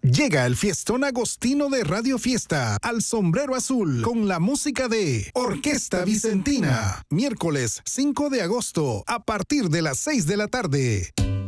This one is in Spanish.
Llega el fiestón agostino de Radio Fiesta al Sombrero Azul con la música de Orquesta Vicentina. Miércoles 5 de agosto a partir de las 6 de la tarde.